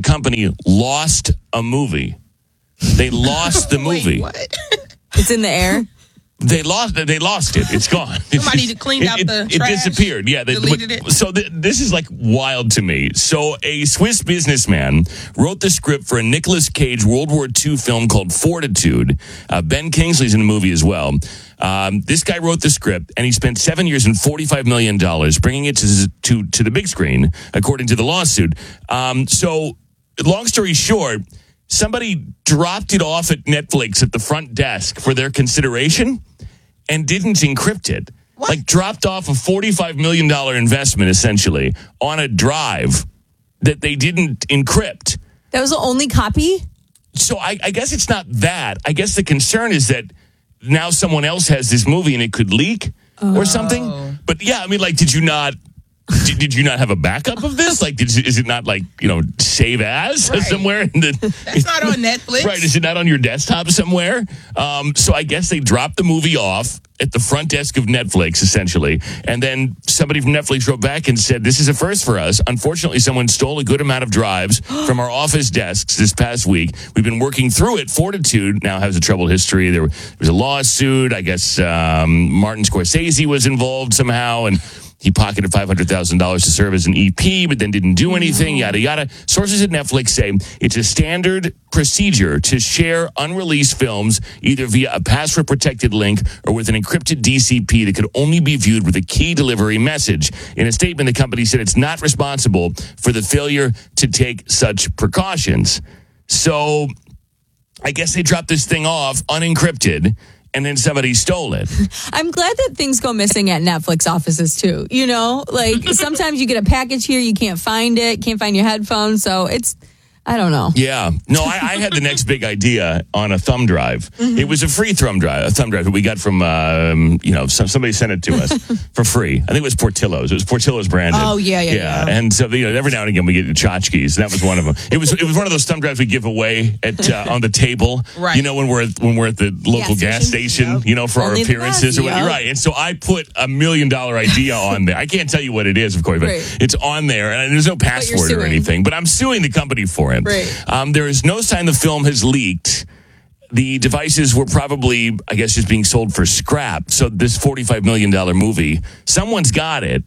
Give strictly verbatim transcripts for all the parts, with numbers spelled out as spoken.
company lost a movie. They lost the movie. Wait, what? It's in the air. They lost it. They lost it. It's gone. Somebody cleaned it, out it, the It trash, disappeared. Yeah. They, deleted it. So th- this is like wild to me. So a Swiss businessman wrote the script for a Nicolas Cage World War Two film called Fortitude. Uh, Ben Kingsley's in the movie as well. Um, this guy wrote the script, and he spent seven years and forty-five million dollars bringing it to, to, to the big screen, according to the lawsuit. Um, so long story short, somebody dropped it off at Netflix at the front desk for their consideration and didn't encrypt it. What? Like dropped off a forty-five million dollars investment, essentially, on a drive that they didn't encrypt. That was the only copy? So I, I guess it's not that. I guess the concern is that now someone else has this movie and it could leak oh. or something. But yeah, I mean, like, did you not... Did, did you not have a backup of this? Like, did, is it not like, you know, save as right. somewhere? In the, That's not on Netflix. Right. Is it not on your desktop somewhere? Um, so I guess they dropped the movie off at the front desk of Netflix, essentially. And then somebody from Netflix wrote back and said, this is a first for us. Unfortunately, someone stole a good amount of drives from our office desks this past week. We've been working through it. Fortitude now has a troubled history. There was a lawsuit. I guess um, Martin Scorsese was involved somehow. And he pocketed five hundred thousand dollars to serve as an E P, but then didn't do anything, yada, yada. Sources at Netflix say it's a standard procedure to share unreleased films either via a password-protected link or with an encrypted D C P that could only be viewed with a key delivery message. In a statement, the company said it's not responsible for the failure to take such precautions. So I guess they dropped this thing off unencrypted, and then somebody stole it. I'm glad that things go missing at Netflix offices too. You know, like sometimes you get a package here, you can't find it, can't find your headphones. So it's, I don't know. Yeah. No, I, I had the next big idea on a thumb drive. Mm-hmm. It was a free thumb drive, a thumb drive that we got from, um, you know, some, somebody sent it to us for free. I think it was Portillo's. It was Portillo's branded. Oh, yeah, yeah, yeah. Yeah. And so, you know, every now and again we get tchotchkes. And that was one of them. It was it was one of those thumb drives we give away at uh, on the table. Right. You know, when we're at, when we're at the local Gas gas station. station, Yep. you know, for Only our the appearances. best, Or what, yep. Right. And so I put a million dollar idea on there. I can't tell you what it is, of course, but Right. it's on there. And there's no password or suing. anything. But I'm suing the company for it. Right. Um, there is no sign the film has leaked. The devices were probably, I guess, just being sold for scrap. So this forty-five million dollars movie, someone's got it.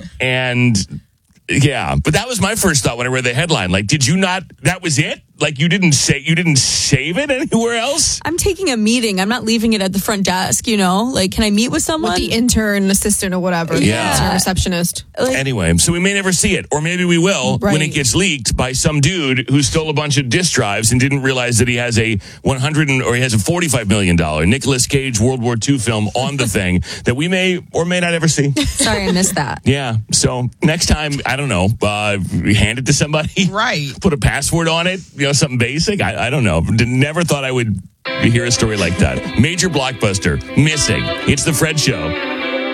And yeah, but that was my first thought when I read the headline. Like, did you not, that was it? Like, you didn't say, you didn't save it anywhere else? I'm taking a meeting. I'm not leaving it at the front desk, you know? Like, can I meet with someone? With the intern, assistant, or whatever. Yeah. Intern, receptionist. Like, Anyway, so we may never see it, or maybe we will when Right. it gets leaked by some dude who stole a bunch of disk drives and didn't realize that he has a one hundred and, or he has a forty-five million dollars Nicolas Cage World War Two film on the thing that we may or may not ever see. sorry, I missed that. Yeah. So next time, I don't know, uh, hand it to somebody, Right. put a password on it, you know, something basic. I, I don't know. Never thought I would hear a story like that. Major blockbuster missing. It's the Fred Show.